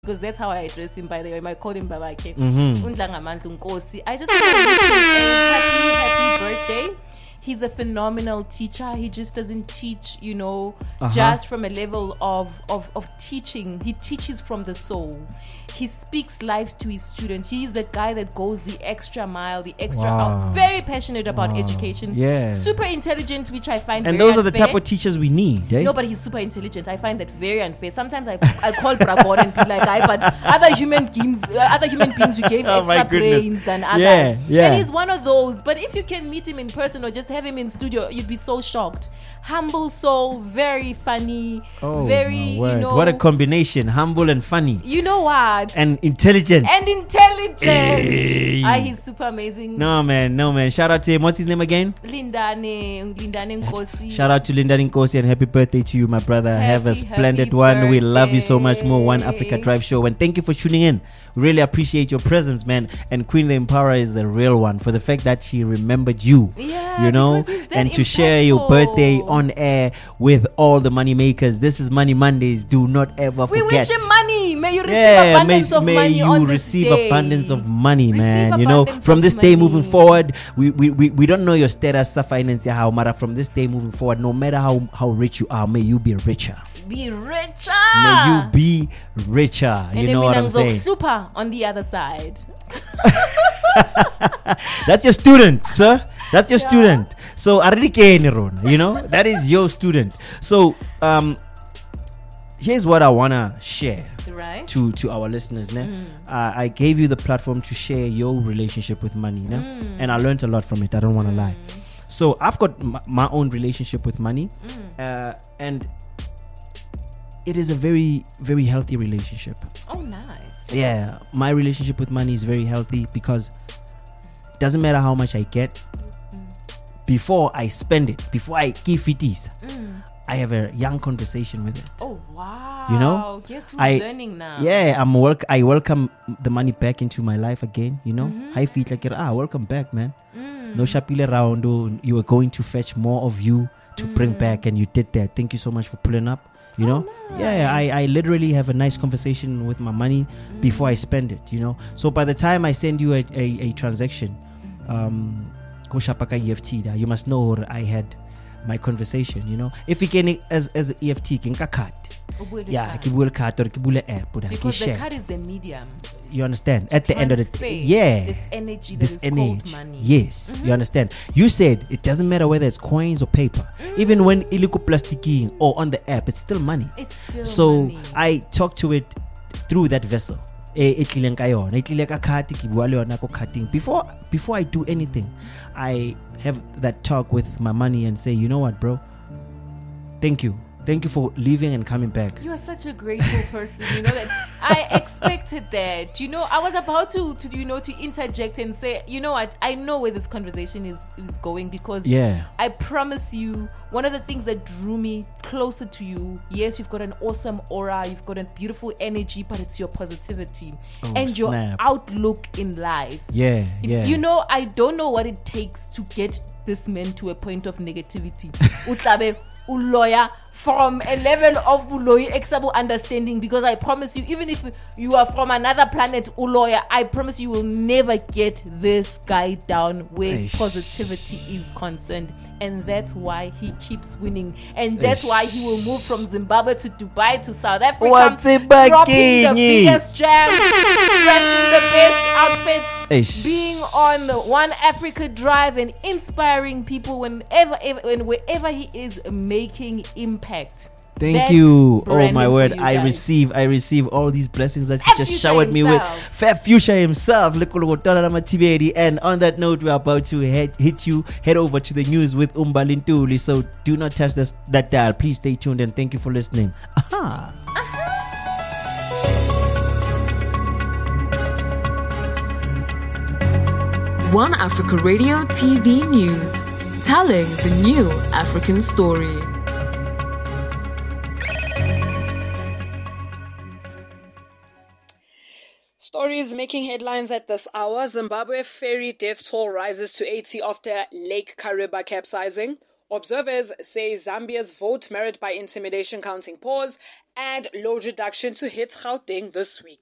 because that's how I address him, by the way. I call him Babake. Undlangamandla Nkosi. I just want to wish him a happy birthday. He's a phenomenal teacher. He just doesn't teach, just from a level of teaching. He teaches from the soul. He speaks life to his students. He's the guy that goes the extra mile, the extra out. Very passionate about education. Yeah. Super intelligent, which I find and very those are the unfair. type of teachers we need, eh? No, but he's super intelligent. I find that very unfair. Sometimes I call Bragor and be like, but other human beings you gave extra brains than others. Yeah. And he's one of those. But if you can meet him in person or just have him in studio, you'd be so shocked. Humble soul, very funny, very, what a combination, humble and funny. You know what? And intelligent. Hey. He's super amazing. No man. Shout out to him. What's his name again? Lindane Nkosi. Shout out to Lindane Nkosi and happy birthday to you, my brother. Have a splendid one. We love you so much more. One Africa Drive Show. And thank you for tuning in. We really appreciate your presence, man. And Queen the Empower is the real one for the fact that she remembered you. Yeah, and to share your birthday on air with all the money makers. This is Money Mondays. Do not ever forget. We wish you money. May you receive abundance of money on this day. May you receive abundance of money, man. From this day moving forward, we don't know your status of finance, Mara. From this day moving forward, no matter how rich you are, may you be richer. Be richer. May you be richer. And you know what I'm saying? Super on the other side. That's your student, sir. That's your student. So that is your student. So here's what I wanna share to our listeners. I gave you the platform to share your relationship with money, and I learned a lot from it. I don't wanna lie. So I've got my own relationship with money, and it is a very, very healthy relationship. Oh, nice. Yeah, my relationship with money is very healthy because it doesn't matter how much I get. Before I spend it, before I give it, I have a young conversation with it. Oh, wow. Guess who's learning now? Yeah, I welcome the money back into my life again, I feel like, welcome back, man. No shapile around, you were going to fetch more of you to bring back, and you did that. Thank you so much for pulling up. Nice. I literally have a nice conversation with my money before I spend it, So by the time I send you a transaction, go shapaka EFT, you must know I had my conversation, If you can as EFT, can card. Yeah, kibule card or kibule app. Because the card is the medium. You understand? At the end of the day, this energy that is called money. Yes, you understand. You said it doesn't matter whether it's coins or paper. Even when iliku plastiki or on the app, it's still money. It's still money. I talk to it through that vessel. Before I do anything, I have that talk with my money and say, you know what, bro? Thank you for leaving and coming back. You are such a grateful person. That I expected that. I was about to interject and say, you know what? I know where this conversation is going because I promise you, one of the things that drew me closer to you, yes, you've got an awesome aura, you've got a beautiful energy, but it's your positivity and your outlook in life. Yeah. I don't know what it takes to get this man to a point of negativity. Utlabe uloya from a level of uloyi exabu understanding, because I promise you, even if you are from another planet uloya, I promise you will never get this guy down where positivity is concerned. And that's why he keeps winning. And that's why he will move from Zimbabwe to Dubai to South Africa, dropping the biggest jams, dressing the best outfits, being on the One Africa Drive and inspiring people wherever he is, making impact. Thank you. Oh my word. I receive all these blessings that you just showered me with. Fab Fuchsia himself. And on that note, we're about to head over to the news with Umbalintuli. So do not touch that dial. Please stay tuned and thank you for listening. One Africa Radio TV News, telling the new African story. Stories making headlines at this hour. Zimbabwe ferry death toll rises to 80 after Lake Kariba capsizing. Observers say Zambia's vote merit by intimidation counting pause. and load reduction to hit Gauteng this week.